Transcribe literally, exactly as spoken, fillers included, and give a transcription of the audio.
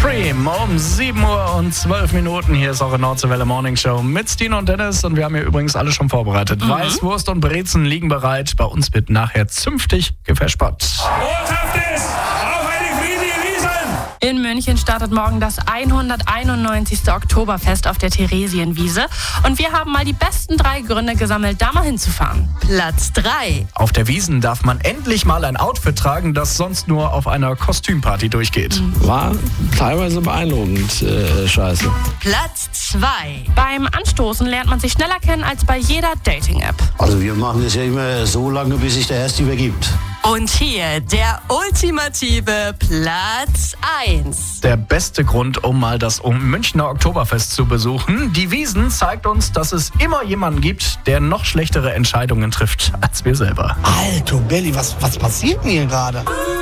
Supreme um sieben Uhr und zwölf Minuten. Hier ist eure Nordseewelle Morning Show mit Stine und Dennis. Und wir haben hier übrigens alle schon vorbereitet. Mhm. Weißwurst und Brezen liegen bereit. Bei uns wird nachher zünftig gefespert. In München startet morgen das hunderteinundneunzigste Oktoberfest auf der Theresienwiese. Und wir haben mal die besten drei Gründe gesammelt, da mal hinzufahren. Platz drei. Auf der Wiesn darf man endlich mal ein Outfit tragen, das sonst nur auf einer Kostümparty durchgeht. War teilweise beeindruckend äh, scheiße. Platz zwei. Beim Anstoßen lernt man sich schneller kennen als bei jeder Dating-App. Also wir machen das ja immer so lange, bis sich der Erste übergibt. Und hier der ultimative Platz eins. Der beste Grund, um mal das Münchner Oktoberfest zu besuchen. Die Wiesn zeigt uns, dass es immer jemanden gibt, der noch schlechtere Entscheidungen trifft als wir selber. Alter Belli, was, was passiert denn hier gerade?